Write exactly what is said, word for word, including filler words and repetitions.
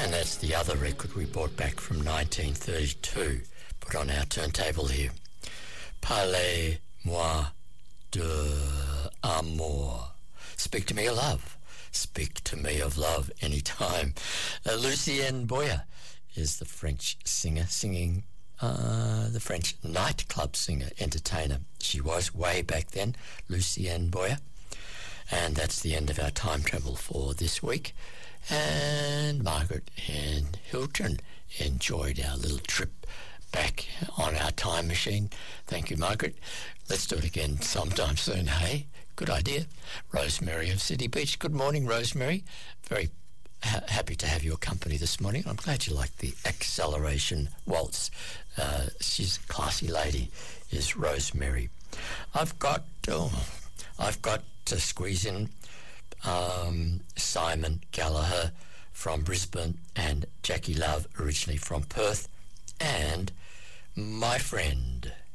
And that's the other record we brought back from nineteen thirty-two, put on our turntable here. Parlez-moi de amour. Speak to me of love. Speak to me of love anytime. Uh, Lucienne Boyer is the French singer singing, uh, the French nightclub singer, entertainer. She was way back then, Lucienne Boyer. And that's the end of our time travel for this week. And Margaret and Hilton enjoyed our little trip back on our time machine. Thank you, Margaret. Let's do it again sometime soon, hey? Good idea. Rosemary of City Beach. Good morning, Rosemary. Very ha- happy to have your company this morning. I'm glad you like the acceleration waltz. Uh, she's a classy lady, is Rosemary. I've got, oh, I've got to squeeze in um, Simon Gallagher from Brisbane and Jackie Love, originally from Perth, and my friend